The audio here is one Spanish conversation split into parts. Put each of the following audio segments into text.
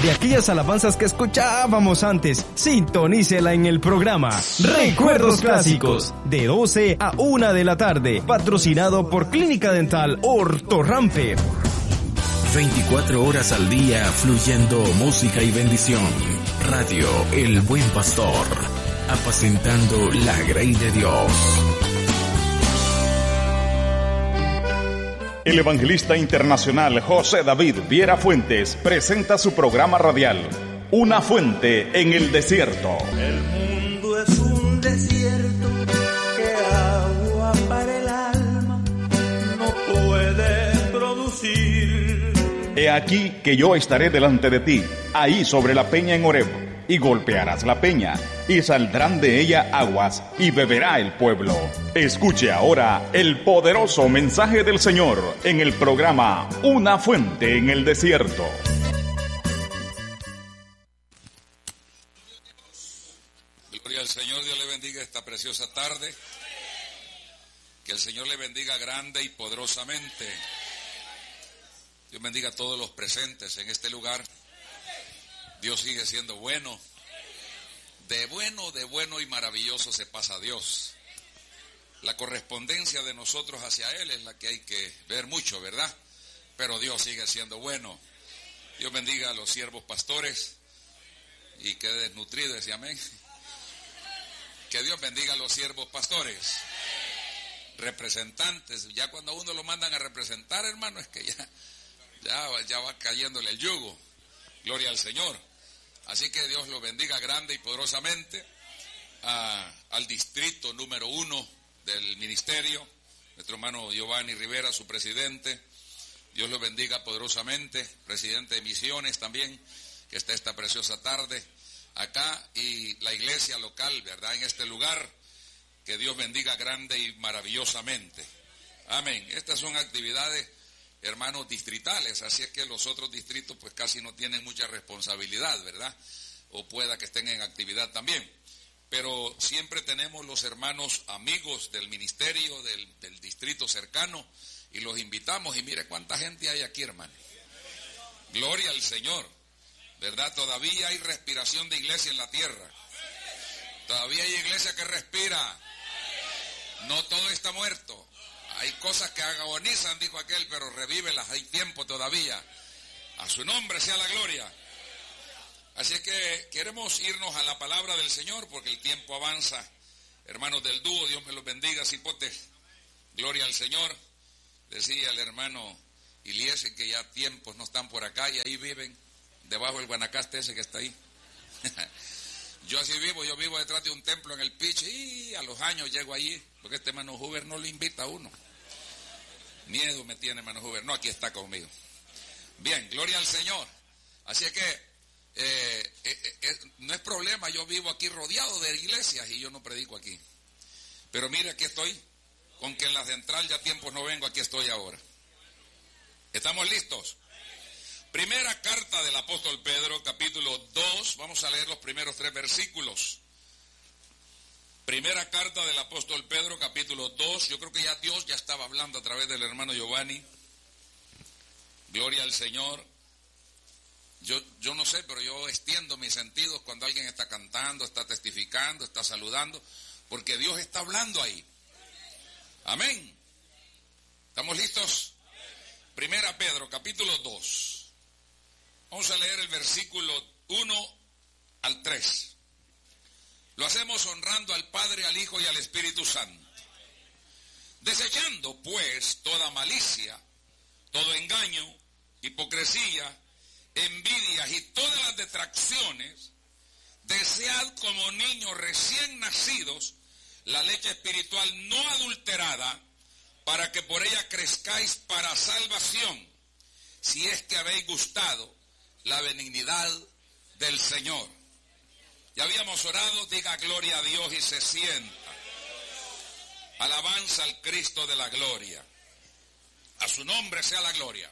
de aquellas alabanzas que escuchábamos antes. Sintonícela en el programa Recuerdos Clásicos, de 12 a 1 de la tarde, patrocinado por Clínica Dental Ortorrampe. 24 horas al día fluyendo música y bendición. Radio El Buen Pastor, apacentando la grey de Dios. El evangelista internacional José David Viera Fuentes presenta su programa radial, Una Fuente en el Desierto. El mundo es un desierto que agua para el alma no puede producir. He aquí que yo estaré delante de ti, ahí sobre la peña en Horeb, y golpearás la peña, y saldrán de ella aguas, y beberá el pueblo. Escuche ahora el poderoso mensaje del Señor en el programa Una Fuente en el Desierto. Gloria al Señor, Dios le bendiga esta preciosa tarde. Que el Señor le bendiga grande y poderosamente. Dios bendiga a todos los presentes en este lugar. Dios sigue siendo bueno. De bueno y maravilloso se pasa a Dios. La correspondencia de nosotros hacia Él es la que hay que ver mucho, ¿verdad? Pero Dios sigue siendo bueno. Dios bendiga a los siervos pastores y quede desnutrido, decía amén. Que Dios bendiga a los siervos pastores, representantes. Ya cuando a uno lo mandan a representar, hermano, es que ya va cayéndole el yugo. Gloria al Señor. Así que Dios lo bendiga grande y poderosamente al distrito número 1 del ministerio, nuestro hermano Giovanni Rivera, su presidente. Dios lo bendiga poderosamente, presidente de misiones también, que está esta preciosa tarde acá, y la iglesia local, ¿verdad?, en este lugar. Que Dios bendiga grande y maravillosamente. Amén. Estas son actividades, hermanos, distritales, así es que los otros distritos pues casi no tienen mucha responsabilidad, ¿verdad? O pueda que estén en actividad también. Pero siempre tenemos los hermanos amigos del ministerio, del distrito cercano, y los invitamos. Y mire cuánta gente hay aquí, hermano. Gloria al Señor, ¿verdad? Todavía hay respiración de iglesia en la tierra. Todavía hay iglesia que respira. No todo está muerto. Hay cosas que agonizan, dijo aquel, pero revívelas, hay tiempo todavía. A su nombre sea la gloria. Así es que queremos irnos a la palabra del Señor, porque el tiempo avanza. Hermanos del dúo, Dios me los bendiga, cipote. Gloria al Señor. Decía el hermano Iliese que ya tiempos no están por acá y ahí viven, debajo del Guanacaste ese que está ahí. Yo así vivo, yo vivo detrás de un templo en el Piche y a los años llego allí, porque este hermano Huber no lo invita a uno. Miedo me tiene hermano Huber, no, aquí está conmigo. Bien, gloria al Señor. Así es que no es problema, yo vivo aquí rodeado de iglesias y yo no predico aquí. Pero mire, aquí estoy, con que en la central ya tiempos no vengo, aquí estoy ahora. ¿Estamos listos? Primera carta del apóstol Pedro, capítulo 2, vamos a leer los primeros 3 versículos. Primera carta del apóstol Pedro, capítulo 2, yo creo que ya Dios ya estaba hablando a través del hermano Giovanni. Gloria al Señor. Yo no sé, pero yo extiendo mis sentidos cuando alguien está cantando, está testificando, está saludando, porque Dios está hablando ahí. Amén. ¿Estamos listos? Primera Pedro, capítulo 2. Vamos a leer el versículo 1 al 3. Lo hacemos honrando al Padre, al Hijo y al Espíritu Santo. Desechando, pues, toda malicia, todo engaño, hipocresía, envidias y todas las detracciones, desead como niños recién nacidos la leche espiritual no adulterada, para que por ella crezcáis para salvación, si es que habéis gustado la benignidad del Señor. Ya habíamos orado, diga gloria a Dios y se sienta. Alabanza al Cristo de la gloria. A su nombre sea la gloria.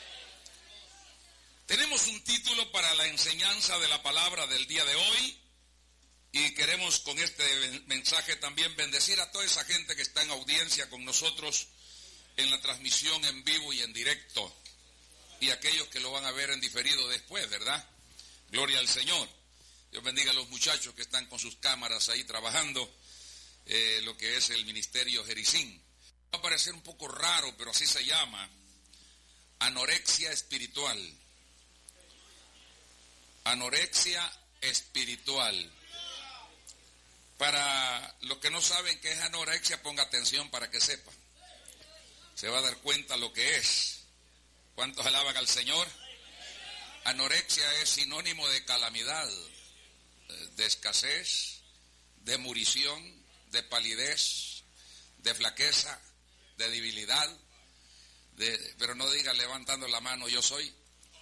Tenemos un título para la enseñanza de la palabra del día de hoy y queremos con este mensaje también bendecir a toda esa gente que está en audiencia con nosotros en la transmisión en vivo y en directo y aquellos que lo van a ver en diferido después, ¿verdad? Gloria al Señor. Dios bendiga a los muchachos que están con sus cámaras ahí trabajando lo que es el ministerio Jericín. Va a parecer un poco raro, pero así se llama. Anorexia espiritual. Anorexia espiritual. Para los que no saben qué es anorexia, ponga atención para que sepa. Se va a dar cuenta lo que es. ¿Cuántos alaban al Señor? Anorexia es sinónimo de calamidad, de escasez, de murición, de palidez, de flaqueza, de debilidad, pero no diga levantando la mano yo soy.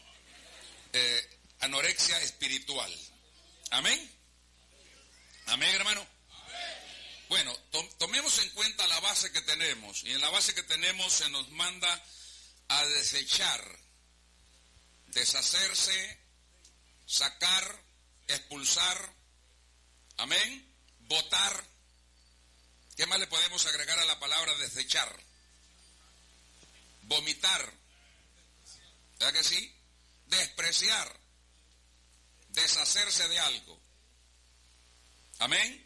Anorexia espiritual. Amén. Amén, hermano. Bueno, tomemos en cuenta la base que tenemos, y en la base que tenemos se nos manda a desechar, deshacerse, sacar, expulsar, amén, botar. ¿Qué más le podemos agregar a la palabra desechar? Vomitar, ¿verdad que sí? Despreciar, deshacerse de algo, amén.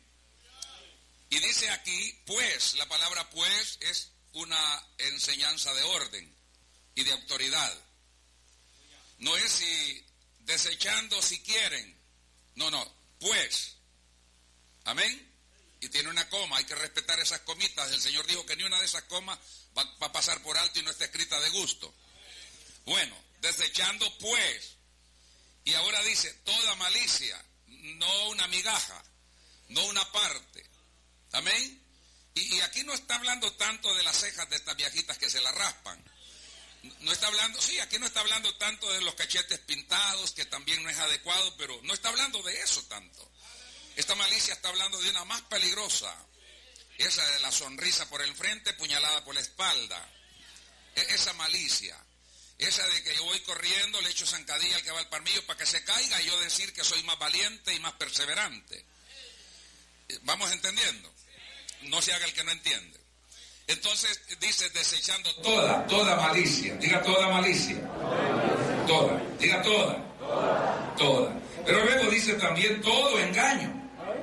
Y dice aquí, pues, la palabra pues es una enseñanza de orden y de autoridad. No es si desechando si quieren. No, pues. Amén. Y tiene una coma, hay que respetar esas comitas. El Señor dijo que ni una de esas comas va a pasar por alto y no está escrita de gusto. Bueno, desechando pues. Y ahora dice, toda malicia, no una migaja, no una parte. Amén. Y aquí no está hablando tanto de las cejas de estas viejitas que se la raspan. No está hablando, sí, aquí no está hablando tanto de los cachetes pintados, que también no es adecuado, pero no está hablando de eso tanto. Esta malicia está hablando de una más peligrosa. Esa de la sonrisa por el frente, puñalada por la espalda. Esa malicia. Esa de que yo voy corriendo, le echo zancadilla al que va al palmillo para que se caiga y yo decir que soy más valiente y más perseverante. ¿Vamos entendiendo? No se haga el que no entiende. Entonces dice desechando toda malicia. Diga toda malicia. Toda. Diga toda. Pero luego dice también todo engaño.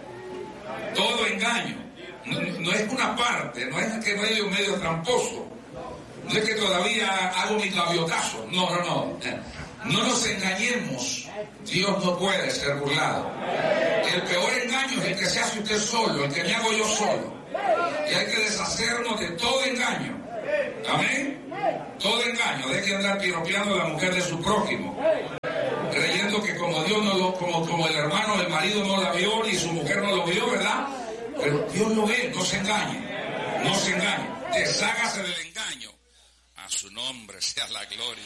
Todo engaño. No es una parte, no es que medio tramposo. No es que todavía hago mi gaviotazo. No. No nos engañemos. Dios no puede ser burlado. El peor engaño es el que se hace usted solo, el que me hago yo solo. Y hay que deshacernos de todo engaño. Amén. Todo engaño. Deje de andar piropeando a la mujer de su prójimo, creyendo que como Dios no lo, como el hermano, el marido no la vio y su mujer no lo vio, ¿verdad? Pero Dios lo ve. No se engañe. No se engañe. Deshágase del engaño. A su nombre sea la gloria.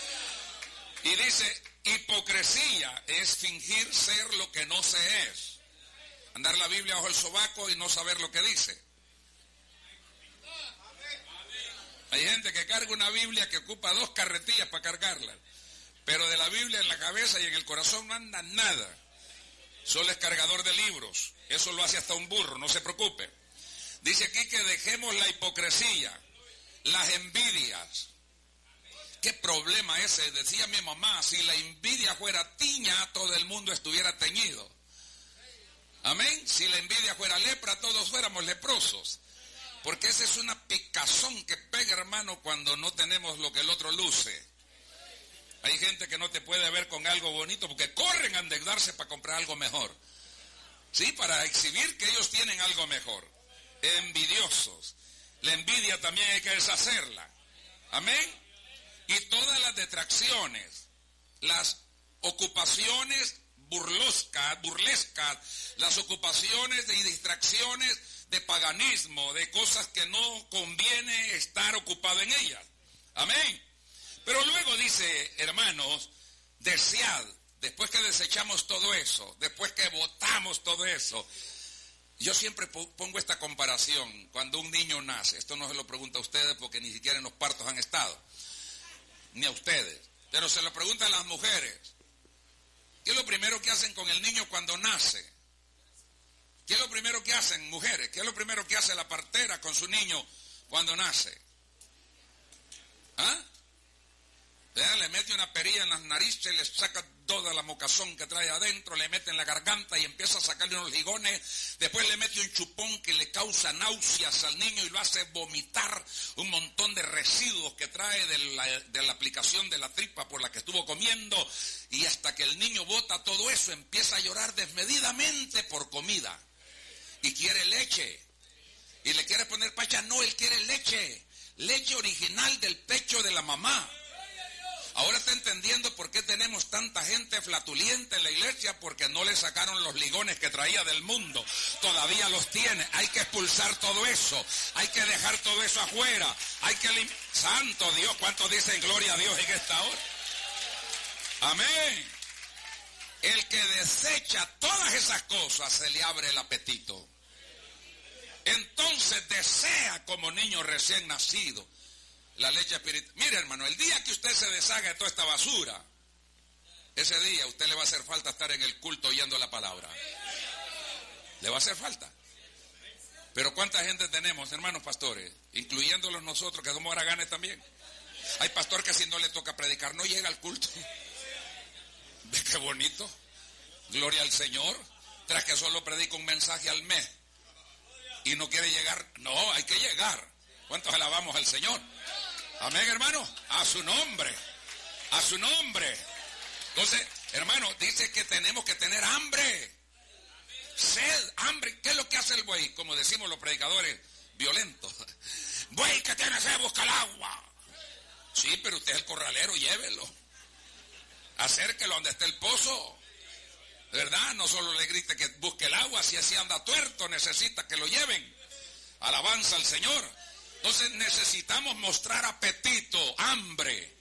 Y dice, hipocresía es fingir ser lo que no se es. Andar la Biblia bajo el sobaco y no saber lo que dice. Hay gente que carga una Biblia que ocupa 2 carretillas para cargarla, pero de la Biblia en la cabeza y en el corazón no anda nada. Solo es cargador de libros. Eso lo hace hasta un burro, no se preocupe. Dice aquí que dejemos la hipocresía, las envidias. ¿Qué problema ese? Decía mi mamá, si la envidia fuera tiña, todo el mundo estuviera teñido. Amén. Si la envidia fuera lepra, todos fuéramos leprosos. Porque esa es una picazón que pega, hermano, cuando no tenemos lo que el otro luce. Hay gente que no te puede ver con algo bonito porque corren a endeudarse para comprar algo mejor. Sí, para exhibir que ellos tienen algo mejor. Envidiosos. La envidia también hay que deshacerla. Amén. Y todas las detracciones, las ocupaciones burlescas, las ocupaciones y distracciones de paganismo, de cosas que no conviene estar ocupado en ellas. Amén. Pero luego dice, hermanos, desead, después que desechamos todo eso, después que botamos todo eso. Yo siempre pongo esta comparación, cuando un niño nace, esto no se lo pregunto a ustedes porque ni siquiera en los partos han estado, ni a ustedes, pero se lo preguntan a las mujeres. ¿Qué es lo primero que hacen con el niño cuando nace? ¿Qué es lo primero que hacen, mujeres? ¿Qué es lo primero que hace la partera con su niño cuando nace? ¿Ah? Le mete una perilla en las narices, le saca toda la mocazón que trae adentro, le mete en la garganta y empieza a sacarle unos ligones. Después le mete un chupón que le causa náuseas al niño y lo hace vomitar un montón de residuos que trae de la aplicación de la tripa por la que estuvo comiendo. Y hasta que el niño bota todo eso, empieza a llorar desmedidamente por comida. Y quiere leche. Y le quiere poner pacha. No, él quiere leche. Leche original del pecho de la mamá. Ahora está entendiendo por qué tenemos tanta gente flatulienta en la iglesia, porque no le sacaron los ligones que traía del mundo. Todavía los tiene. Hay que expulsar todo eso. Hay que dejar todo eso afuera. Hay que Santo Dios, ¿cuántos dicen gloria a Dios en esta hora? Amén. El que desecha todas esas cosas se le abre el apetito. Entonces desea como niño recién nacido la leche espiritual. Mire, hermano, el día que usted se deshaga de toda esta basura, ese día a usted le va a hacer falta estar en el culto oyendo la palabra. Le va a hacer falta. Pero ¿cuánta gente tenemos, hermanos pastores? Incluyéndolos nosotros, que somos haraganes también. Hay pastor que si no le toca predicar, no llega al culto. ¿Ve qué bonito? Gloria al Señor. Tras que solo predica un mensaje al mes y no quiere llegar. No, hay que llegar. ¿Cuántos alabamos al Señor? Amén, hermano. A su nombre. A su nombre. Entonces, hermano, dice que tenemos que tener hambre. Sed, hambre. ¿Qué es lo que hace el buey? Como decimos los predicadores violentos. Buey que tiene sed, busca el agua. Sí, pero usted es el corralero, llévelo. Acérquelo donde esté el pozo. ¿Verdad? No solo le grite que busque el agua, si así anda tuerto, necesita que lo lleven. Alabanza al Señor. Entonces necesitamos mostrar apetito, hambre.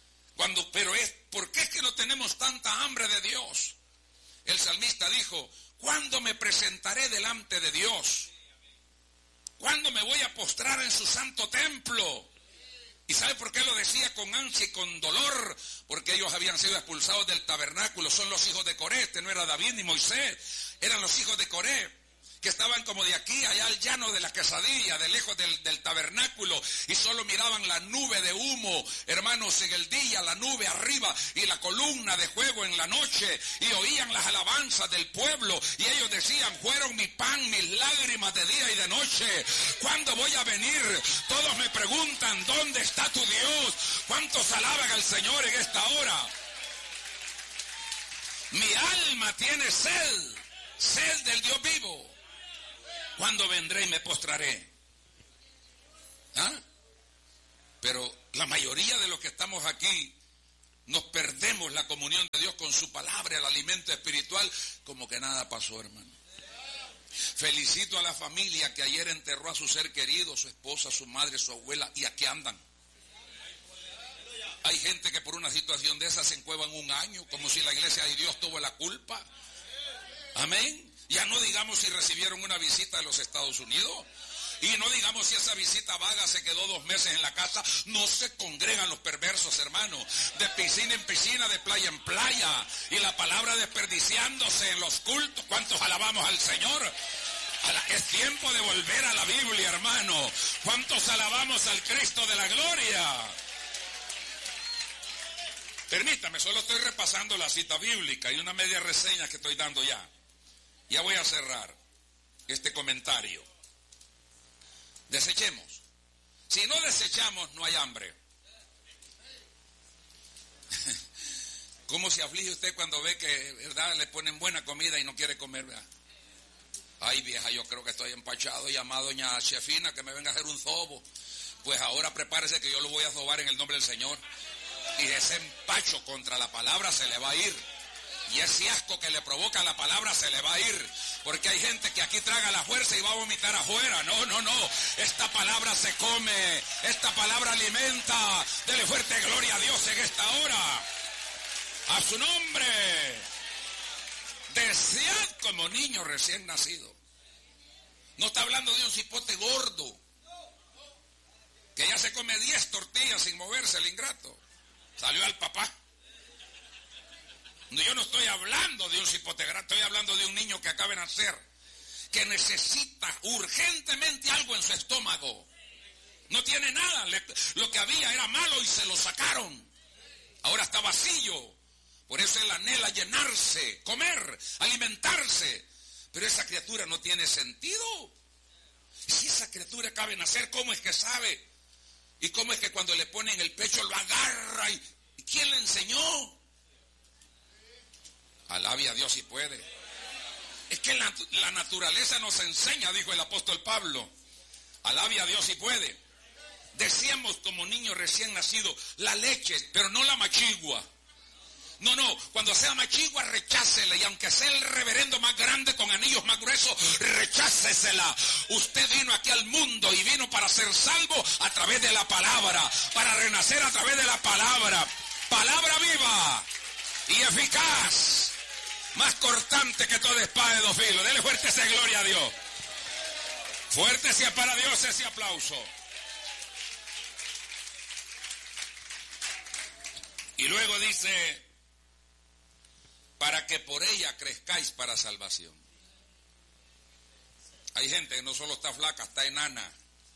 ¿Por qué es que no tenemos tanta hambre de Dios? El salmista dijo, ¿cuándo me presentaré delante de Dios? ¿Cuándo me voy a postrar en su santo templo? ¿Y sabe por qué lo decía con ansia y con dolor? Porque ellos habían sido expulsados del tabernáculo. Son los hijos de Coré. Este no era David ni Moisés. Eran los hijos de Coré, que estaban como de aquí allá al llano de la quesadilla, de lejos del tabernáculo, y solo miraban la nube de humo, hermanos, en el día, la nube arriba y la columna de fuego en la noche, y oían las alabanzas del pueblo, y ellos decían, fueron mi pan, mis lágrimas de día y de noche. ¿Cuándo voy a venir? Todos me preguntan, ¿dónde está tu Dios? ¿Cuántos alaban al Señor en esta hora? Mi alma tiene sed, sed del Dios vivo. ¿Cuándo vendré y me postraré? ¿Ah? Pero la mayoría de los que estamos aquí nos perdemos la comunión de Dios con su palabra, el alimento espiritual, como que nada pasó, hermano. Felicito a la familia que ayer enterró a su ser querido, su esposa, su madre, su abuela, y aquí andan. Hay gente que por una situación de esa se encuevan un año, como si la iglesia de Dios tuvo la culpa. Amén. Ya no digamos si recibieron una visita de los Estados Unidos. Y no digamos si esa visita vaga se quedó 2 meses en la casa. No se congregan los perversos, hermanos. De piscina en piscina, de playa en playa. Y la palabra desperdiciándose en los cultos. ¿Cuántos alabamos al Señor? Es tiempo de volver a la Biblia, hermano. ¿Cuántos alabamos al Cristo de la gloria? Permítame, solo estoy repasando la cita bíblica y una media reseña que estoy dando ya. Ya voy a cerrar este comentario. Desechemos. Si no desechamos, no hay hambre. ¿Cómo se aflige usted cuando ve que, verdad, le ponen buena comida y no quiere comer, verdad? Ay, vieja, yo creo que estoy empachado. Llamado a doña Chefina que me venga a hacer un zobo. Pues ahora prepárese que yo lo voy a zobar en el nombre del Señor. Y ese empacho contra la palabra se le va a ir. Y ese asco que le provoca la palabra se le va a ir. Porque hay gente que aquí traga la fuerza y va a vomitar afuera. No, no, no. Esta palabra se come. Esta palabra alimenta. Dele fuerte gloria a Dios en esta hora. A su nombre. Desead como niño recién nacido. No está hablando de un cipote gordo que ya se come 10 tortillas sin moverse, el ingrato. Salió al papá. Yo no estoy hablando de un cipote grande, estoy hablando de un niño que acaba de nacer, que necesita urgentemente algo en su estómago. No tiene nada, lo que había era malo y se lo sacaron. Ahora está vacío. Por eso él anhela llenarse, comer, alimentarse. Pero esa criatura no tiene sentido. Si esa criatura cabe nacer, ¿cómo es que sabe? ¿Y cómo es que cuando le pone en el pecho lo agarra? ¿Y quién le enseñó? Alabe a Dios si puede. Es que la naturaleza nos enseña, dijo el apóstol Pablo. Alabe a Dios si puede. Decíamos como niño recién nacido, la leche, pero no la machigua. No, cuando sea machigua, rechácela. Y aunque sea el reverendo más grande con anillos más gruesos, rechácesela. Usted vino aquí al mundo y vino para ser salvo a través de la palabra. Para renacer a través de la palabra. Palabra viva y eficaz. Más cortante que toda espada de dos filos. Dele fuerte esa gloria a Dios. Fuerte sea para Dios ese aplauso. Y luego dice, para que por ella crezcáis para salvación. Hay gente que no solo está flaca, está enana.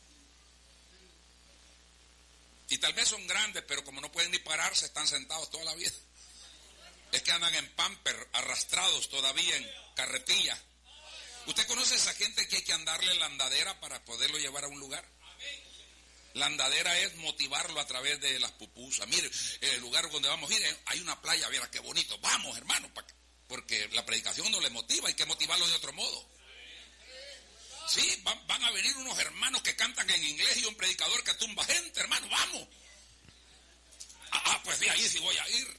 Y tal vez son grandes, pero como no pueden ni pararse, están sentados toda la vida. Es que andan en pamper, arrastrados todavía en carretilla. ¿Usted conoce a esa gente que hay que andarle la andadera para poderlo llevar a un lugar? La andadera es motivarlo a través de las pupusas. Mire, el lugar donde vamos a ir, hay una playa, mira qué bonito. Vamos, hermano, porque la predicación no le motiva, hay que motivarlo de otro modo. Sí, van a venir unos hermanos que cantan en inglés y un predicador que tumba gente, hermano, vamos. Pues de ahí sí voy a ir.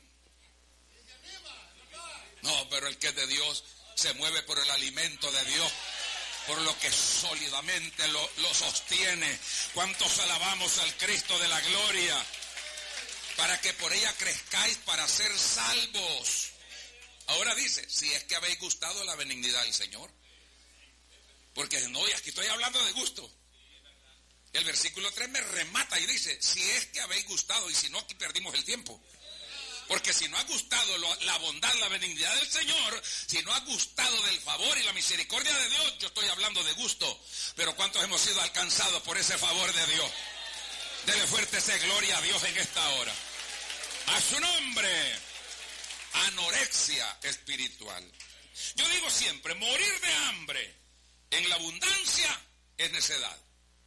No, pero el que es de Dios se mueve por el alimento de Dios, por lo que sólidamente lo sostiene. ¿Cuántos alabamos al Cristo de la gloria? Para que por ella crezcáis para ser salvos. Ahora dice, si es que habéis gustado la benignidad del Señor. Porque no, y aquí estoy hablando de gusto. El versículo 3 me remata y dice, si es que habéis gustado, y si no, aquí perdimos el tiempo. Porque si no ha gustado la bondad, la benignidad del Señor, si no ha gustado del favor y la misericordia de Dios, yo estoy hablando de gusto. Pero ¿cuántos hemos sido alcanzados por ese favor de Dios? Dele fuerte esa gloria a Dios en esta hora. A su nombre. Anorexia espiritual. Yo digo siempre, morir de hambre en la abundancia es necedad.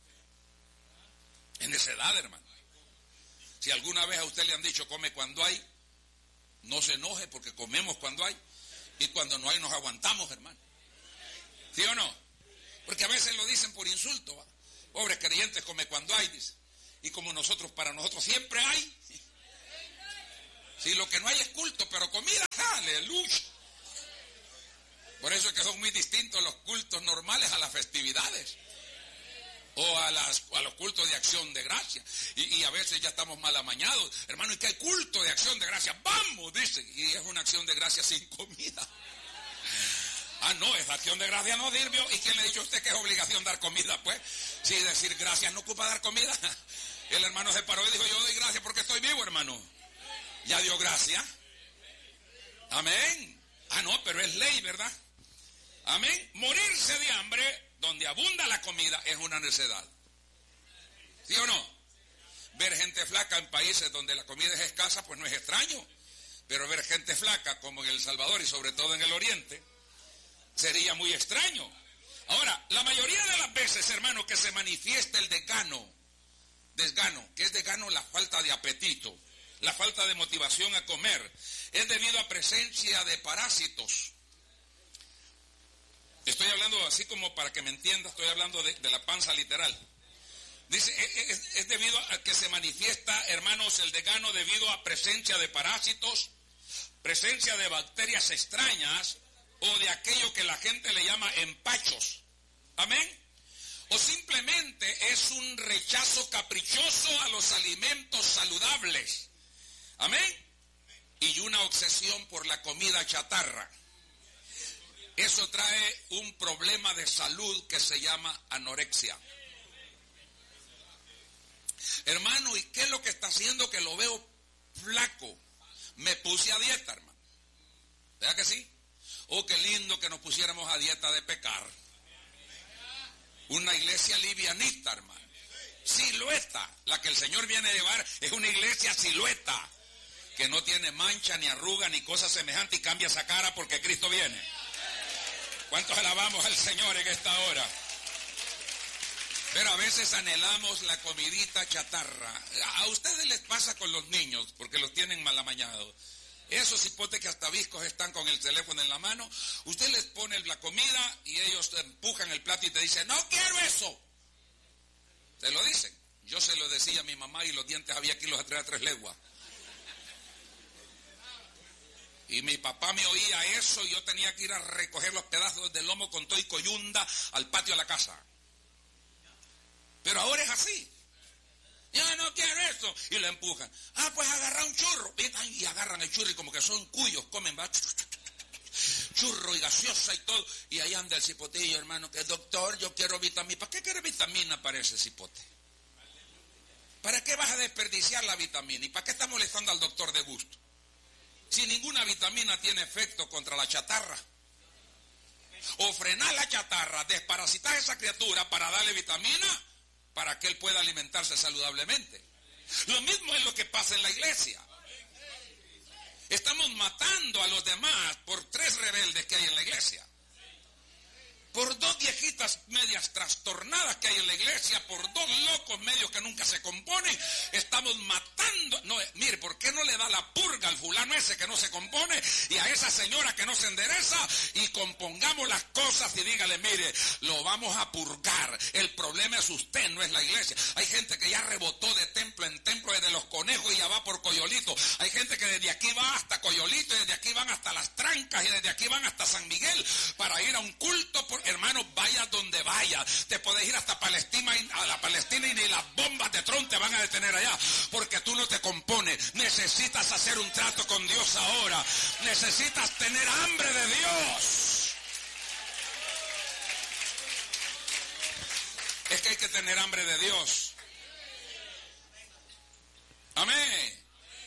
Es necedad, hermano. Si alguna vez a usted le han dicho come cuando hay, no se enoje porque comemos cuando hay, y cuando no hay nos aguantamos, hermano. ¿Sí o no? Porque a veces lo dicen por insulto, ¿va? Pobres creyentes, come cuando hay, dice. Y como para nosotros siempre hay. Si lo que no hay es culto, pero comida, aleluya. Por eso es que son muy distintos los cultos normales a las festividades. O a los cultos de acción de gracia. Y a veces ya estamos mal amañados. Hermano, ¿y qué hay culto de acción de gracia? ¡Vamos! Dice. Y es una acción de gracia sin comida. No, esa acción de gracia no sirvió. ¿Y quién le ha dicho a usted que es obligación dar comida? Pues, si decir gracias no ocupa dar comida. El hermano se paró y dijo, yo doy gracias porque estoy vivo, hermano. ¿Ya dio gracia? Amén. No, pero es ley, ¿verdad? Amén. Morirse de hambre donde abunda la comida es una necedad. ¿Sí o no? Ver gente flaca en países donde la comida es escasa, pues no es extraño. Pero ver gente flaca como en El Salvador y sobre todo en el Oriente, sería muy extraño. Ahora, la mayoría de las veces, hermano, que se manifiesta el desgano, que es desgano la falta de apetito, la falta de motivación a comer, es debido a presencia de parásitos. Estoy hablando así como para que me entienda, estoy hablando de la panza literal. Dice, es debido a que se manifiesta, hermanos, el desgano debido a presencia de parásitos, presencia de bacterias extrañas o de aquello que la gente le llama empachos. Amén. O simplemente es un rechazo caprichoso a los alimentos saludables. Amén. Y una obsesión por la comida chatarra. Eso trae un problema de salud que se llama anorexia. Hermano, ¿y qué es lo que está haciendo que lo veo flaco? Me puse a dieta, hermano. ¿Verdad que sí? Oh, qué lindo que nos pusiéramos a dieta de pecar. Una iglesia livianista, hermano. Silueta. La que el Señor viene a llevar es una iglesia silueta. que no tiene mancha, ni arruga, ni cosa semejante, y cambia esa cara porque Cristo viene. ¿Cuántos alabamos al Señor en esta hora? Pero a veces anhelamos la comidita chatarra. A ustedes les pasa con los niños, porque los tienen mal amañados. Esos hipotes que hasta viscos están con el teléfono en la mano, usted les pone la comida y ellos te empujan el plato y te dicen, no quiero eso. Te lo dicen. Yo se lo decía a mi mamá y los dientes había aquí los atrás de 3 leguas. Y mi papá me oía eso y yo tenía que ir a recoger los pedazos de lomo con todo y coyunda al patio de la casa. Pero ahora es así. Ya no quiero eso. Y lo empujan. Ah, pues agarra un churro. Y agarran el churro y como que son cuyos, comen, va. Churro y gaseosa y todo. Y ahí anda el cipotillo, hermano, que doctor, yo quiero vitamina. ¿Para qué quiere vitamina para ese cipote? ¿Para qué vas a desperdiciar la vitamina? ¿Y para qué estás molestando al doctor de gusto? Si ninguna vitamina tiene efecto contra la chatarra. O frenar la chatarra, desparasitar a esa criatura para darle vitamina, para que él pueda alimentarse saludablemente. Lo mismo es lo que pasa en la iglesia. Estamos matando a los demás por 3 rebeldes que hay en la iglesia. Por 2 viejitas medias trastornadas que hay en la iglesia, por 2 locos medios que nunca se componen, estamos matando. No, mire, ¿por qué no le da la purga al fulano ese que no se compone y a esa señora que no se endereza y compongamos las cosas y dígale, mire, lo vamos a purgar? El problema es usted, no es la iglesia. Hay gente que ya rebotó de templo en templo desde Los Conejos y ya va por Coyolito. Hay gente que desde aquí va hasta Coyolito y desde aquí van hasta Las Trancas y desde aquí van hasta San Miguel para ir a un culto. Hermano, vaya donde vaya. Te puedes ir hasta Palestina, a la Palestina, y ni las bombas de Trump te van a detener allá, porque tú no te compones. Necesitas hacer un trato con Dios ahora. Necesitas tener hambre de Dios. Es que hay que tener hambre de Dios. Amén.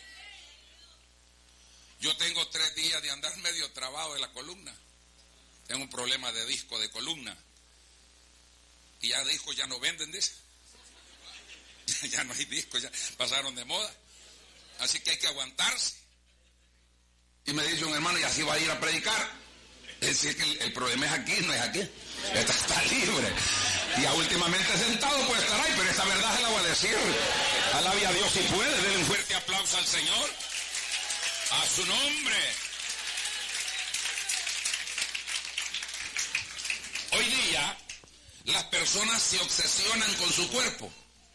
Yo tengo 3 días de andar medio trabado de la columna. Tengo un problema de disco de columna. Y ya discos ya no venden, dice. Ya no hay discos, ya pasaron de moda. Así que hay que aguantarse. Y me dice un hermano, y así va a ir a predicar. Es decir, que el problema es aquí, no es aquí. Está libre. Y ya últimamente sentado puede estar ahí, pero esta verdad se la voy a decir. Alabe a Dios si puede. Denle un fuerte aplauso al Señor. A su nombre. Hoy día, las personas se obsesionan con su cuerpo.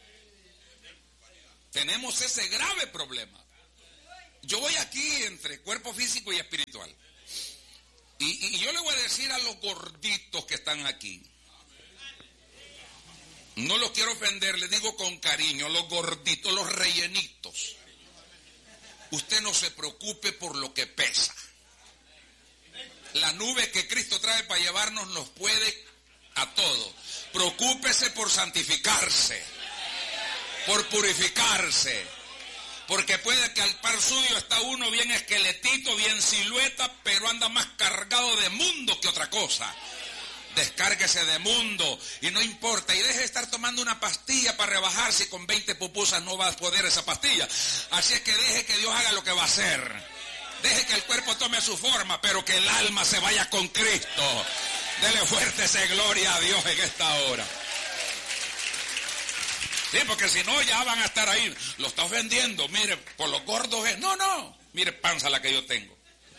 Tenemos ese grave problema. Yo voy aquí entre cuerpo físico y espiritual. Y yo le voy a decir a los gorditos que están aquí. No los quiero ofender, les digo con cariño, los gorditos, los rellenitos. Usted no se preocupe por lo que pesa. La nube que Cristo trae para llevarnos nos puede a todos. Preocúpese por santificarse, por purificarse, porque puede que al par suyo está uno bien esqueletito, bien silueta, pero anda más cargado de mundo que otra cosa. Descárguese de mundo y no importa, y deje de estar tomando una pastilla para rebajarse, y con 20 pupusas no va a poder esa pastilla. Así es que deje que Dios haga lo que va a hacer. Deje que el cuerpo tome su forma, pero que el alma se vaya con Cristo. Dele fuerte esa gloria a Dios en esta hora. Sí, porque si no ya van a estar ahí. Lo está ofendiendo, mire, por los gordos es. No, mire, panza la que yo tengo.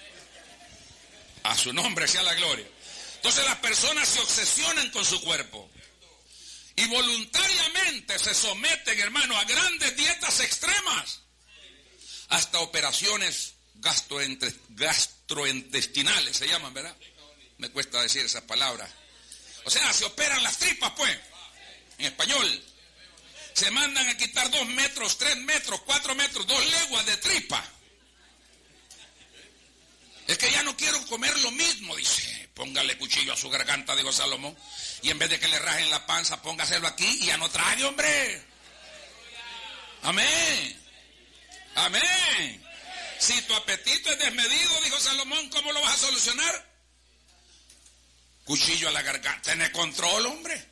A su nombre sea la gloria. Entonces las personas se obsesionan con su cuerpo. Y voluntariamente se someten, hermano, a grandes dietas extremas. Hasta operaciones gastrointestinales se llaman, ¿verdad? Me cuesta decir esas palabras. O sea, se operan las tripas, pues, en español. Se mandan a quitar 2 metros, 3 metros, 4 metros, 2 leguas de tripa. Es que ya no quiero comer lo mismo, dice. Póngale cuchillo a su garganta, dijo Salomón. Y en vez de que le rajen la panza, póngaselo aquí y ya no trague, hombre. Amén. Amén. Si tu apetito es desmedido, dijo Salomón, ¿cómo lo vas a solucionar? Cuchillo a la garganta. Tener control, hombre.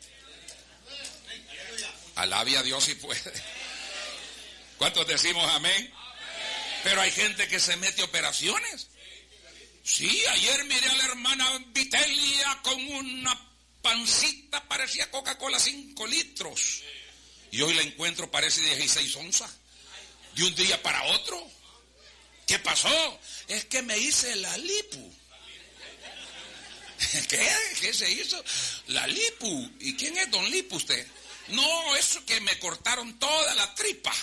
Alabe a Dios si puede. ¿Cuántos decimos amén? Pero hay gente que se mete operaciones. Sí, ayer miré a la hermana Vitelia con una pancita, parecía Coca-Cola 5 litros. Y hoy la encuentro, parece 16 onzas. De un día para otro. ¿Qué pasó? Es que me hice la lipo. ¿Qué se hizo? La lipo. ¿Y quién es don Lipo usted? No, eso que me cortaron toda la tripa.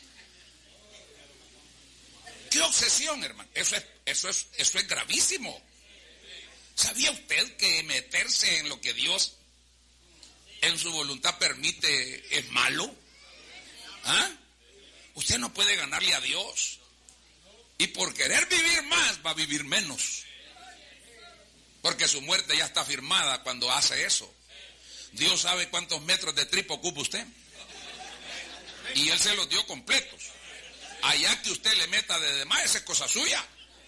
¡Qué obsesión, hermano! Eso es gravísimo. ¿Sabía usted que meterse en lo que Dios en su voluntad permite es malo? ¿Ah? Usted no puede ganarle a Dios. Y por querer vivir más, va a vivir menos. Porque su muerte ya está firmada cuando hace eso. Dios sabe cuántos metros de tripa ocupa usted. Y Él se los dio completos. Allá que usted le meta de demás, esa es cosa suya.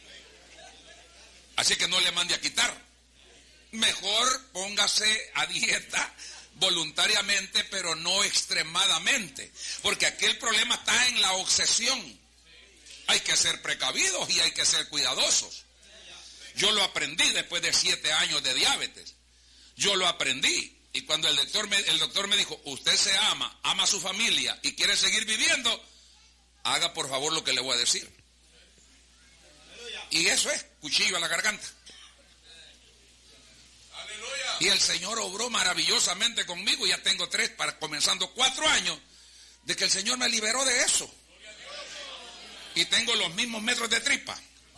Así que no le mande a quitar. Mejor póngase a dieta voluntariamente, pero no extremadamente. Porque aquí el problema está en la obsesión. Hay que ser precavidos y hay que ser cuidadosos. Yo lo aprendí después de 7 años de diabetes. Yo lo aprendí. Y cuando el doctor me dijo, usted se ama a su familia y quiere seguir viviendo, haga por favor lo que le voy a decir. Y eso es cuchillo a la garganta. Y el Señor obró maravillosamente conmigo. Ya tengo comenzando 4 años de que el Señor me liberó de eso. Y tengo los mismos metros de tripa.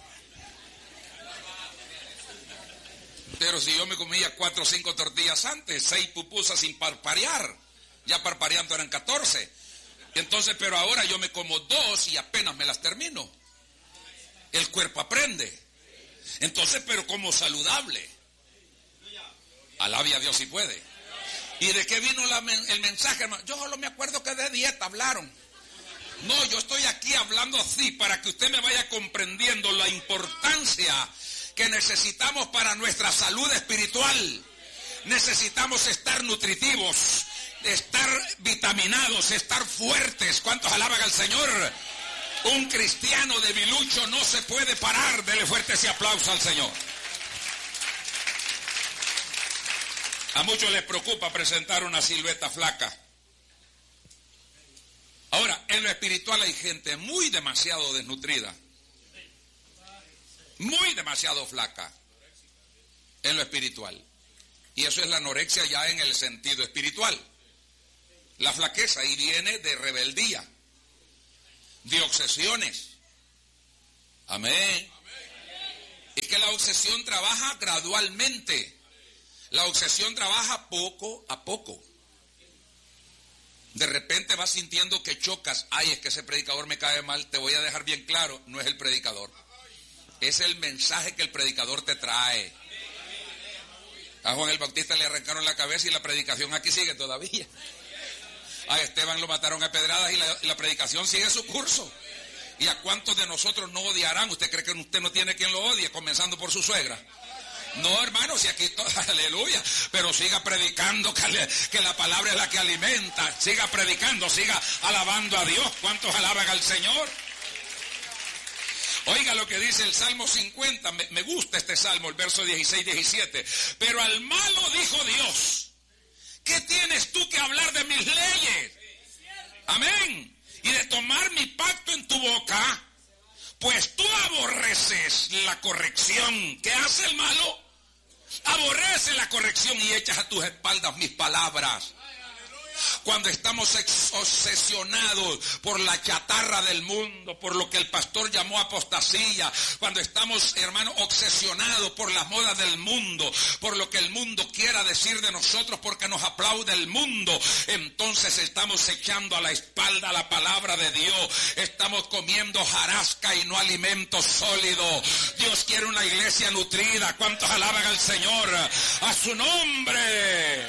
Pero si yo me comía 4 o 5 tortillas antes, 6 pupusas sin parparear, ya parpareando eran 14. Entonces, pero ahora yo me como 2 y apenas me las termino. El cuerpo aprende. Entonces, pero como saludable. Alabe a Dios si puede. ¿Y de qué vino el mensaje, hermano? Yo solo me acuerdo que de dieta hablaron. No, yo estoy aquí hablando así para que usted me vaya comprendiendo la importancia que necesitamos para nuestra salud espiritual. Necesitamos estar nutritivos, estar vitaminados, estar fuertes. ¿Cuántos alaban al Señor? Un cristiano debilucho no se puede parar. Dele fuerte ese aplauso al Señor. A muchos les preocupa presentar una silueta flaca. Ahora, en lo espiritual hay gente muy demasiado desnutrida. Muy demasiado flaca. En lo espiritual. Y eso es la anorexia ya en el sentido espiritual. La flaqueza y viene de rebeldía, de obsesiones. Amén. Es que la obsesión trabaja gradualmente. La obsesión trabaja poco a poco. De repente vas sintiendo que chocas. Ay, es que ese predicador me cae mal. Te voy a dejar bien claro, no es el predicador. Es el mensaje que el predicador te trae. A Juan el Bautista le arrancaron la cabeza y la predicación aquí sigue todavía. A Esteban lo mataron a pedradas y la predicación sigue su curso. ¿Y a cuántos de nosotros no odiarán? ¿Usted cree que usted no tiene quien lo odie, comenzando por su suegra? No, hermano, si aquí todo, aleluya, pero siga predicando que la palabra es la que alimenta. Siga predicando, siga alabando a Dios. ¿Cuántos alaban al Señor? Oiga lo que dice el Salmo 50, me gusta este Salmo, el verso 16-17. Pero al malo dijo Dios, ¿qué tienes tú que hablar de mis leyes? Amén. Y de tomar mi pacto en tu boca, pues tú aborreces la corrección. ¿Qué hace el malo? Aborrece la corrección y echas a tus espaldas mis palabras. Cuando estamos obsesionados por la chatarra del mundo, por lo que el pastor llamó apostasía, cuando estamos, hermano, obsesionados por las modas del mundo, por lo que el mundo quiera decir de nosotros, porque nos aplaude el mundo, entonces estamos echando a la espalda la palabra de Dios. Estamos comiendo jarasca y no alimento sólido. Dios quiere una iglesia nutrida. ¿Cuántos alaban al Señor? ¡A su nombre!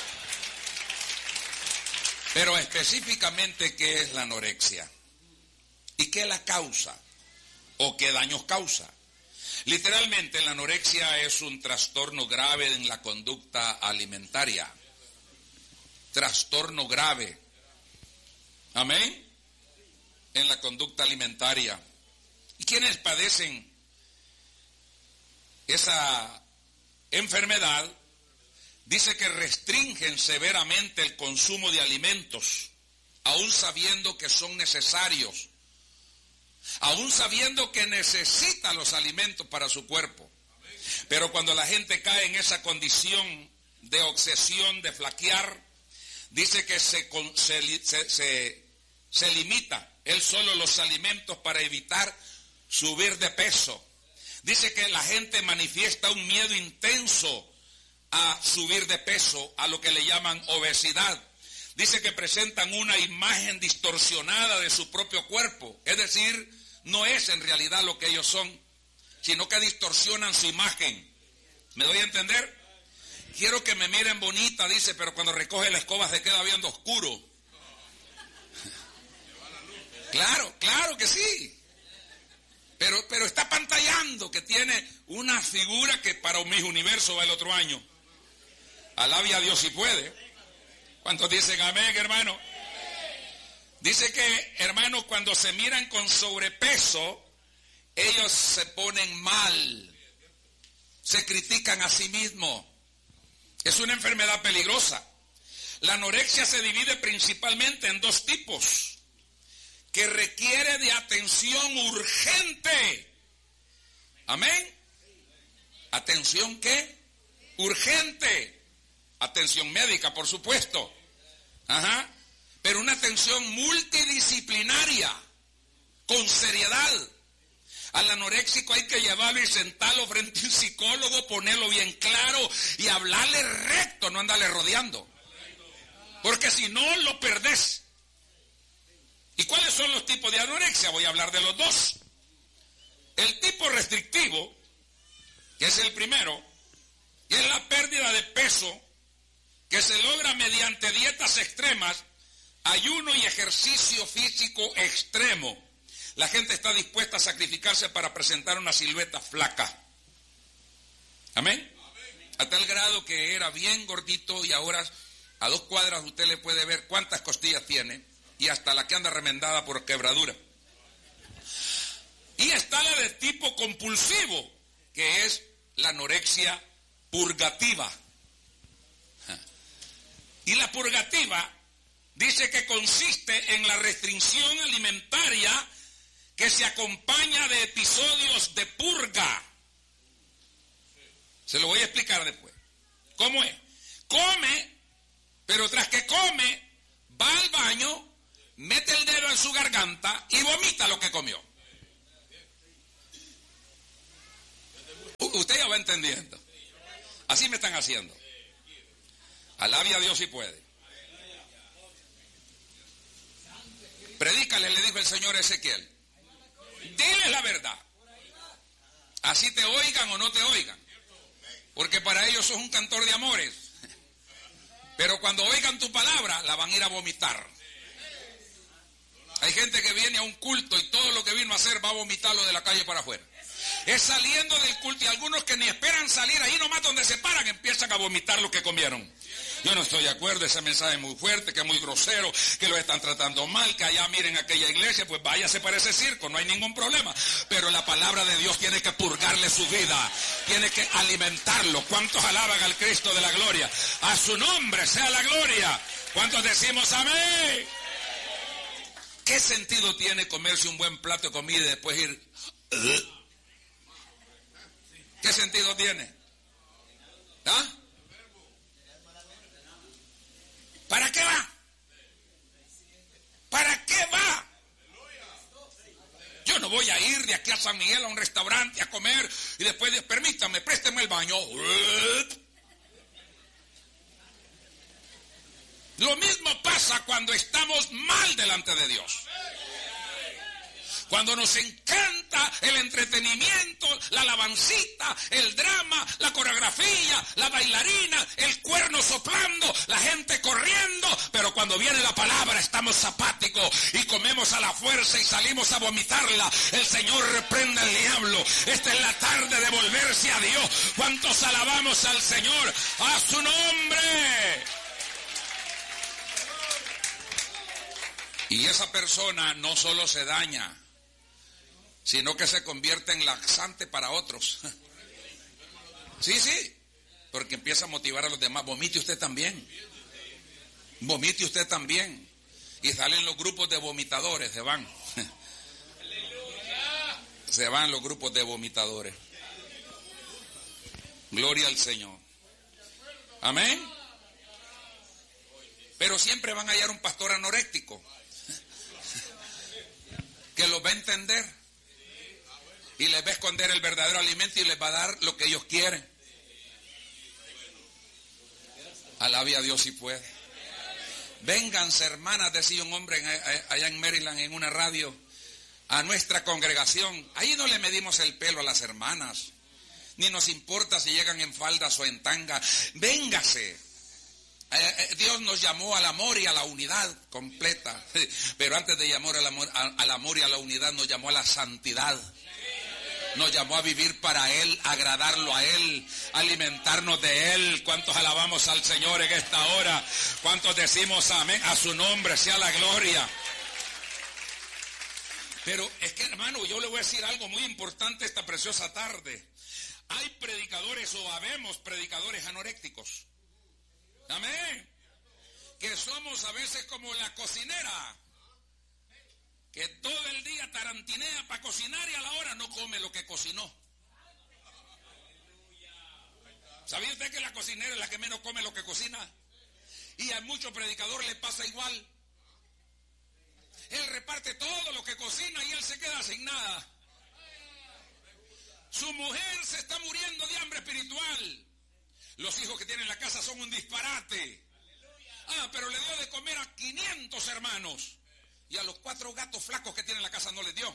Pero específicamente, ¿qué es la anorexia? ¿Y qué la causa? ¿O qué daños causa? Literalmente, la anorexia es un trastorno grave en la conducta alimentaria. Trastorno grave. ¿Amén? En la conducta alimentaria. Y quienes padecen esa enfermedad, dice que restringen severamente el consumo de alimentos, aún sabiendo que son necesarios, aún sabiendo que necesita los alimentos para su cuerpo. Pero cuando la gente cae en esa condición de obsesión, de flaquear, dice que se limita él solo los alimentos para evitar subir de peso. Dice que la gente manifiesta un miedo intenso a subir de peso, a lo que le llaman obesidad. Dice que presentan una imagen distorsionada de su propio cuerpo, es decir, no es en realidad lo que ellos son, sino que distorsionan su imagen. ¿Me doy a entender? Quiero que me miren bonita, dice, pero cuando recoge la escoba se queda viendo oscuro. Claro que sí. Pero está pantallando que tiene una figura que para un Miss Universo va el otro año. Alabe a Dios si puede. ¿Cuántos dicen amén, hermano? Dice que, hermanos, cuando se miran con sobrepeso, ellos se ponen mal, se critican a sí mismos. Es una enfermedad peligrosa. La anorexia se divide principalmente en dos tipos, que requiere de atención urgente. ¿Amén? ¿Atención qué? Urgente. Atención médica, por supuesto. Ajá. Pero una atención multidisciplinaria, con seriedad. Al anoréxico hay que llevarlo y sentarlo frente a un psicólogo, ponerlo bien claro y hablarle recto, no andarle rodeando. Porque si no, lo perdés. ¿Y cuáles son los tipos de anorexia? Voy a hablar de los dos. El tipo restrictivo, que es el primero, que es la pérdida de peso, que se logra mediante dietas extremas, ayuno y ejercicio físico extremo. La gente está dispuesta a sacrificarse para presentar una silueta flaca. ¿Amén? A tal grado que era bien gordito y ahora a 2 cuadras usted le puede ver cuántas costillas tiene y hasta la que anda remendada por quebradura. Y está la de tipo compulsivo, que es la anorexia purgativa. Y la purgativa dice que consiste en la restricción alimentaria que se acompaña de episodios de purga. Se lo voy a explicar después. ¿Cómo es? Come, pero tras que come, va al baño, mete el dedo en su garganta y vomita lo que comió. Usted ya va entendiendo. Así me están haciendo. Alabe a Dios si puede. Predícale, le dijo el Señor a Ezequiel. Dile la verdad. Así te oigan o no te oigan. Porque para ellos sos un cantor de amores. Pero cuando oigan tu palabra, la van a ir a vomitar. Hay gente que viene a un culto y todo lo que vino a hacer va a vomitarlo de la calle para afuera. Es saliendo del culto y algunos que ni esperan salir, ahí nomás donde se paran empiezan a vomitar lo que comieron. Yo no estoy de acuerdo, ese mensaje es muy fuerte, que es muy grosero, que lo están tratando mal, que allá miren aquella iglesia, pues váyase para ese circo, no hay ningún problema. Pero la palabra de Dios tiene que purgarle su vida, tiene que alimentarlo. ¿Cuántos alaban al Cristo de la gloria? A su nombre sea la gloria. ¿Cuántos decimos amén? ¿Qué sentido tiene comerse un buen plato de comida y después ir? ¿Qué sentido tiene? ¿Ah? ¿Para qué va? ¿Para qué va? Yo no voy a ir de aquí a San Miguel a un restaurante a comer y después, permítame, présteme el baño. Lo mismo pasa cuando estamos mal delante de Dios. Cuando nos encanta el entretenimiento, la alabancita, el drama, la coreografía, la bailarina, el cuerno soplando, la gente corriendo, pero cuando viene la palabra estamos zapáticos y comemos a la fuerza y salimos a vomitarla. El Señor reprende al diablo. Esta es la tarde de volverse a Dios. ¿Cuántos alabamos al Señor? ¡A su nombre! Y esa persona no solo se daña, sino que se convierte en laxante para otros. Sí, porque empieza a motivar a los demás. Vomite usted también. Vomite usted también. Y salen los grupos de vomitadores, se van. Se van los grupos de vomitadores. Gloria al Señor. Amén. Pero siempre van a hallar un pastor anoréctico que los va a entender y les va a esconder el verdadero alimento y les va a dar lo que ellos quieren. Alabe a Dios si puede. Vénganse, hermanas, decía un hombre allá en Maryland en una radio, a nuestra congregación. Ahí no le medimos el pelo a las hermanas, ni nos importa si llegan en faldas o en tanga. Véngase. Dios nos llamó al amor y a la unidad completa, pero antes de llamar al amor y a la unidad nos llamó a la santidad. Nos llamó a vivir para Él, agradarlo a Él, alimentarnos de Él. ¿Cuántos alabamos al Señor en esta hora? ¿Cuántos decimos amén? A su nombre sea la gloria. Pero es que, hermano, yo le voy a decir algo muy importante esta preciosa tarde. Hay predicadores o habemos predicadores anorécticos. Amén. Que somos a veces como la cocinera, que todo el día tarantinea para cocinar y a la hora no come lo que cocinó. ¿Sabía usted que la cocinera es la que menos come lo que cocina? Y a muchos predicadores le pasa igual. Él reparte todo lo que cocina y él se queda sin nada. Su mujer se está muriendo de hambre espiritual. Los hijos que tiene en la casa son un disparate. Pero le dio de comer a 500 hermanos. Y a los 4 gatos flacos que tiene en la casa no les dio.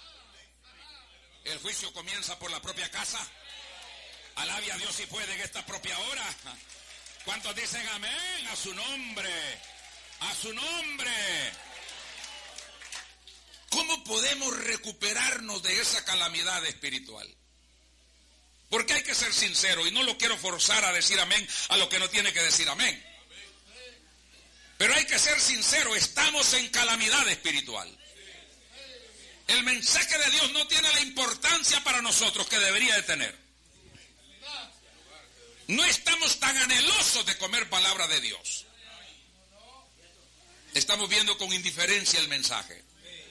El juicio comienza por la propia casa. Alabe a Dios si puede en esta propia hora. ¿Cuántos dicen amén? A su nombre. A su nombre. ¿Cómo podemos recuperarnos de esa calamidad espiritual? Porque hay que ser sincero y no lo quiero forzar a decir amén a lo que no tiene que decir amén. Pero hay que ser sincero, estamos en calamidad espiritual. El mensaje de Dios no tiene la importancia para nosotros que debería de tener. No estamos tan anhelosos de comer palabra de Dios. Estamos viendo con indiferencia el mensaje.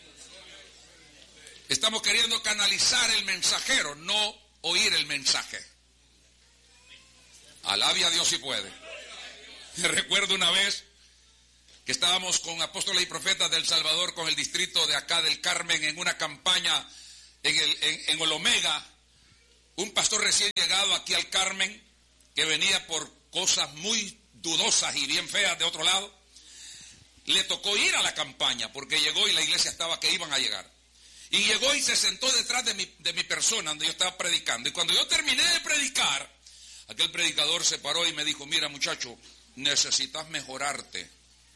Estamos queriendo canalizar el mensajero, no oír el mensaje. Alabe a Dios si puede. Recuerdo una vez que estábamos con apóstoles y profetas del Salvador, con el distrito de acá del Carmen, en una campaña en Olomega. Un pastor recién llegado aquí al Carmen, que venía por cosas muy dudosas y bien feas de otro lado, le tocó ir a la campaña, porque llegó y la iglesia estaba que iban a llegar. Y llegó y se sentó detrás de mi persona, donde yo estaba predicando. Y cuando yo terminé de predicar, aquel predicador se paró y me dijo: mira, muchacho, necesitas mejorarte.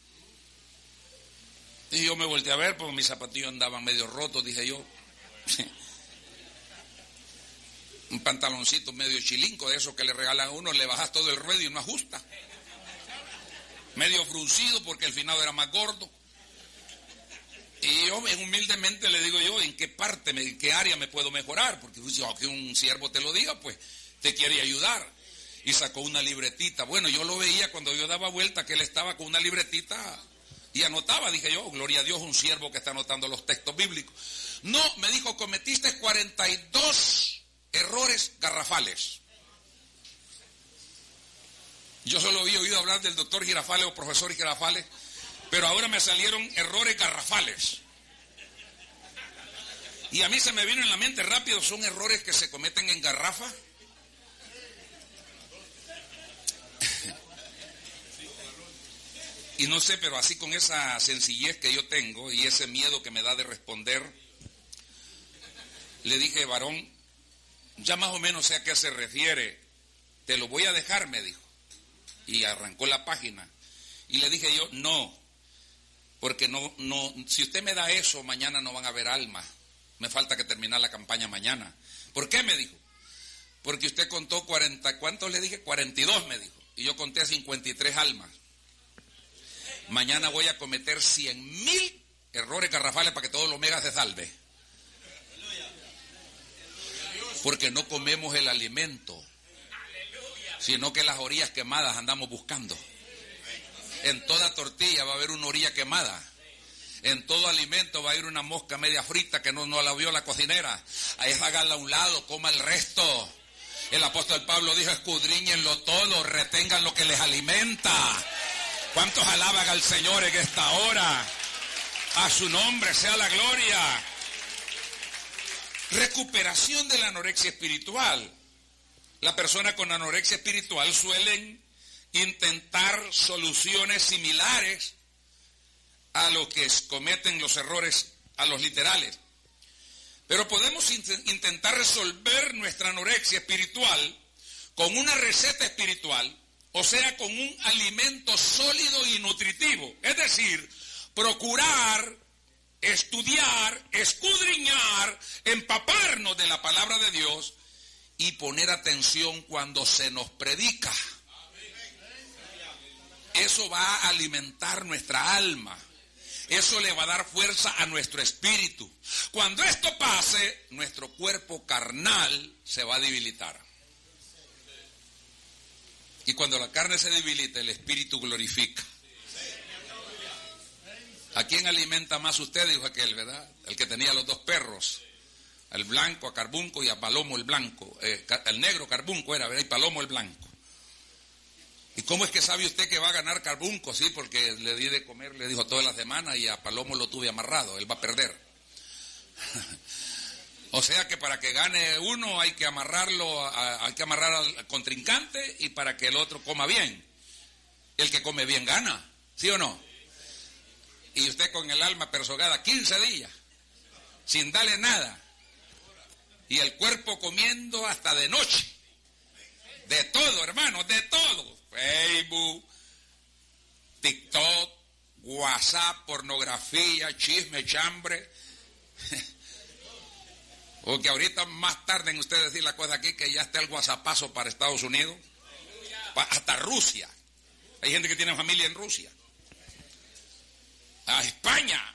Y yo me volteé a ver, porque mis zapatillos andaban medio rotos, dije yo. Un pantaloncito medio chilinco, de esos que le regalan a uno, le bajas todo el ruedo y no ajusta. Medio fruncido, porque el finado era más gordo. Y yo humildemente le digo yo, ¿en qué parte, en qué área me puedo mejorar? Porque si que un siervo te lo diga, pues te quiere ayudar. Y sacó una libretita. Bueno, yo lo veía cuando yo daba vuelta, que él estaba con una libretita y anotaba. Dije yo, gloria a Dios, un siervo que está anotando los textos bíblicos. No, me dijo, cometiste 42 errores garrafales. Yo solo había oído hablar del doctor Girafales o profesor Girafales, pero ahora me salieron errores garrafales. Y a mí se me vino en la mente rápido, son errores que se cometen en garrafa. Y no sé, pero así con esa sencillez que yo tengo y ese miedo que me da de responder, le dije: varón, ya más o menos sé a qué se refiere, te lo voy a dejar, me dijo. Y arrancó la página. Y le dije yo: no, porque no, si usted me da eso, mañana no van a haber almas. Me falta que terminar la campaña mañana. ¿Por qué? Me dijo. Porque usted contó 40, ¿cuántos le dije? 42 me dijo. Y yo conté 53 almas. Mañana voy a cometer 100,000 errores garrafales para que todo el Omega se salve. Porque no comemos el alimento, sino que las orillas quemadas andamos buscando. En toda tortilla va a haber una orilla quemada. En todo alimento va a ir una mosca media frita que no la vio la cocinera. Ahí háganla a un lado, coma el resto. El apóstol Pablo dijo, escudriñenlo todo, retengan lo que les alimenta. ¿Cuántos alaban al Señor en esta hora? A su nombre sea la gloria. Recuperación de la anorexia espiritual. La persona con anorexia espiritual suelen intentar soluciones similares a lo que cometen los errores, a los literales. Pero podemos intentar resolver nuestra anorexia espiritual con una receta espiritual, o sea, con un alimento sólido y nutritivo. Es decir, procurar, estudiar, escudriñar, empaparnos de la palabra de Dios y poner atención cuando se nos predica. Eso va a alimentar nuestra alma. Eso le va a dar fuerza a nuestro espíritu. Cuando esto pase, nuestro cuerpo carnal se va a debilitar. Y cuando la carne se debilita, el espíritu glorifica. ¿A quién alimenta más usted? Dijo aquel, ¿verdad? El que tenía los dos perros. El blanco a Carbunco y a Palomo el blanco. El negro Carbunco era, ¿verdad? Y Palomo el blanco. ¿Y cómo es que sabe usted que va a ganar Carbunco? Sí, porque le di de comer, le dijo toda la semana, y a Palomo lo tuve amarrado, él va a perder. O sea que para que gane uno hay que amarrarlo, hay que amarrar al contrincante, y para que el otro coma bien. El que come bien gana, ¿sí o no? Y usted con el alma persogada 15 días, sin darle nada, y el cuerpo comiendo hasta de noche. De todo, hermano, de todo. Facebook, TikTok, WhatsApp, pornografía, chisme, chambre. O que ahorita más tarde en ustedes decir la cosa aquí, que ya está el WhatsAppazo para Estados Unidos, hasta Rusia. Hay gente que tiene familia en Rusia. A España.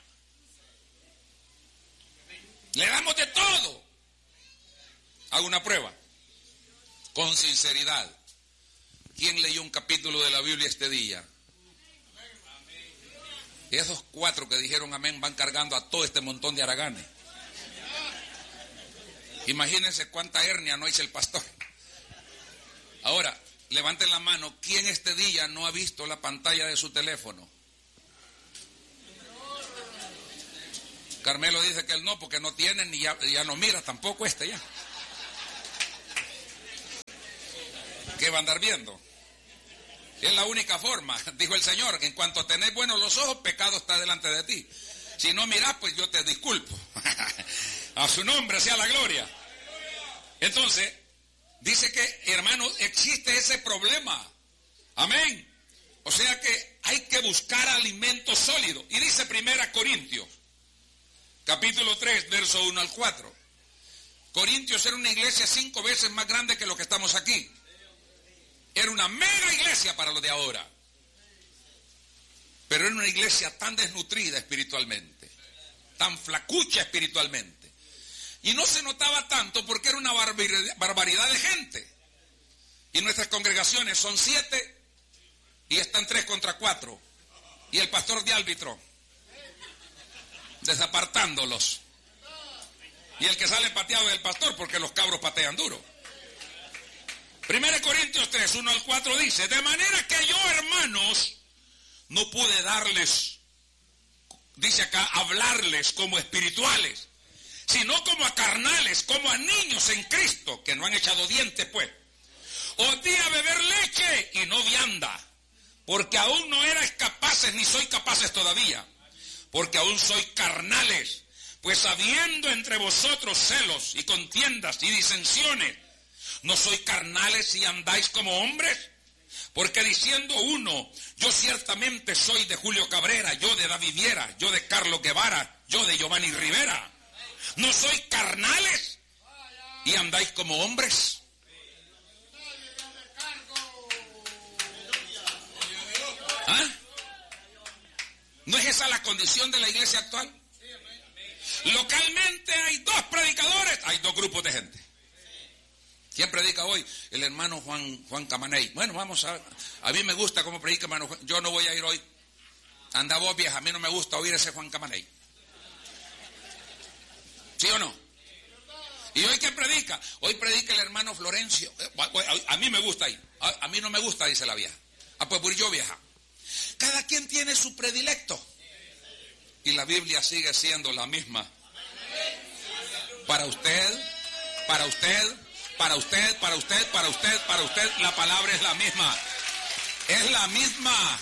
Le damos de todo. Hago una prueba. Con sinceridad. ¿Quién leyó un capítulo de la Biblia este día? Esos 4 que dijeron amén van cargando a todo este montón de haraganes. Imagínense cuánta hernia no hizo el pastor. Ahora, levanten la mano. ¿Quién este día no ha visto la pantalla de su teléfono? Carmelo dice que él no, porque no tiene ni ya no mira tampoco ya. ¿Qué va a andar viendo? Es la única forma, dijo el Señor, que en cuanto tenés buenos los ojos, pecado está delante de ti. Si no mirás, pues yo te disculpo. A su nombre sea la gloria. Entonces, dice que, hermanos, existe ese problema. Amén. O sea que hay que buscar alimento sólido. Y dice 1 Corintios, capítulo 3, verso 1 al 4. Corintios era una iglesia 5 veces más grande que lo que estamos aquí. Era una mega iglesia para lo de ahora. Pero era una iglesia tan desnutrida espiritualmente, tan flacucha espiritualmente. Y no se notaba tanto porque era una barbaridad de gente. Y nuestras congregaciones son 7 y están 3 contra 4. Y el pastor de árbitro, desapartándolos. Y el que sale pateado es el pastor, porque los cabros patean duro. 1 Corintios 3, 1 al 4 dice: de manera que yo, hermanos, no pude darles, dice acá, hablarles como espirituales, sino como a carnales, como a niños en Cristo, que no han echado dientes, pues. Os di a beber leche y no vianda, porque aún no erais capaces, ni soy capaces todavía, porque aún sois carnales, pues habiendo entre vosotros celos y contiendas y disensiones, ¿no sois carnales y andáis como hombres? Porque diciendo uno, yo ciertamente soy de Julio Cabrera, yo de David Viera, yo de Carlos Guevara, yo de Giovanni Rivera, ¿no sois carnales y andáis como hombres? ¿Ah? ¿No es esa la condición de la iglesia actual? Localmente hay 2 predicadores, hay 2 grupos de gente. ¿Quién predica hoy? El hermano Juan Camaney. Bueno, vamos a mí me gusta cómo predica hermano Juan. Yo no voy a ir hoy. Anda vos, vieja, a mí no me gusta oír ese Juan Camaney. ¿Sí o no? ¿Y hoy quién predica? Hoy predica el hermano Florencio. A mí me gusta ir. A mí no me gusta, dice la vieja. Pues voy yo, vieja. Cada quien tiene su predilecto. Y la Biblia sigue siendo la misma. Para usted, para usted, para usted, para usted, para usted, para usted, la palabra es la misma. Es la misma.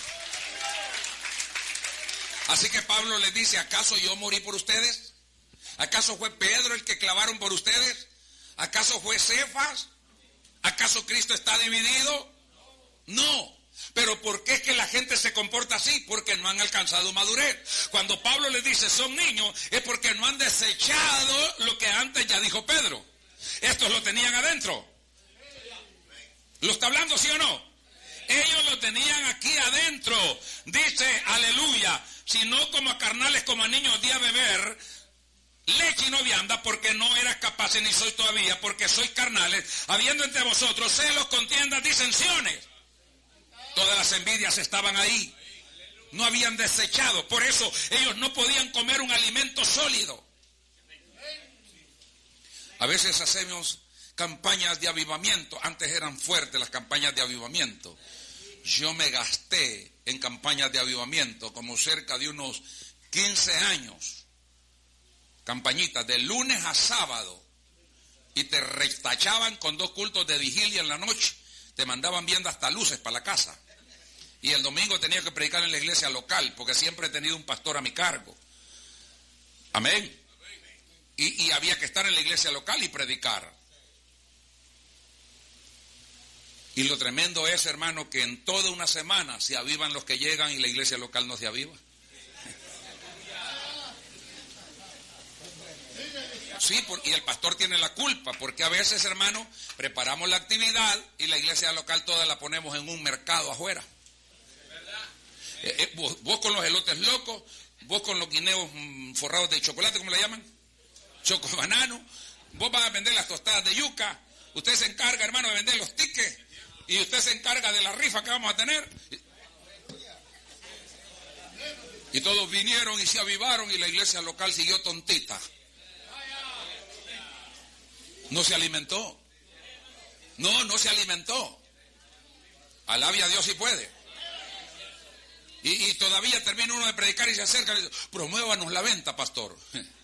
Así que Pablo les dice, ¿acaso yo morí por ustedes? ¿Acaso fue Pedro el que clavaron por ustedes? ¿Acaso fue Cefas? ¿Acaso Cristo está dividido? No. Pero ¿por qué es que la gente se comporta así? Porque no han alcanzado madurez. Cuando Pablo les dice son niños, es porque no han desechado lo que antes ya dijo Pedro. Estos lo tenían adentro. ¿Lo está hablando, sí o no? Ellos lo tenían aquí adentro. Dice, aleluya, si no como a carnales, como a niños di a beber leche y no vianda, porque no eras capaces ni sois todavía, porque sois carnales, habiendo entre vosotros celos, contiendas, disensiones. Todas las envidias estaban ahí. No habían desechado. Por eso ellos no podían comer un alimento sólido. A veces hacemos campañas de avivamiento. Antes eran fuertes las campañas de avivamiento. Yo me gasté en campañas de avivamiento como cerca de unos 15 años. Campañitas de lunes a sábado. Y te retachaban con 2 cultos de vigilia en la noche. Te mandaban viendo hasta luces para la casa. Y el domingo tenía que predicar en la iglesia local, porque siempre he tenido un pastor a mi cargo. Amén. Y había que estar en la iglesia local y predicar. Y lo tremendo es, hermano, que en toda una semana se avivan los que llegan y la iglesia local no se aviva. Sí, y el pastor tiene la culpa, porque a veces, hermano, preparamos la actividad y la iglesia local toda la ponemos en un mercado afuera. Vos con los elotes locos, vos con los guineos forrados de chocolate, ¿cómo le llaman? Chocobanano. Vos vas a vender las tostadas de yuca. Usted se encarga, hermano, de vender los tickets. Y usted se encarga de la rifa que vamos a tener. Y todos vinieron y se avivaron y la iglesia local siguió tontita. No se alimentó. No se alimentó. Alabe a Dios si puede. Y todavía termina uno de predicar y se acerca y dice, promuévanos la venta, pastor.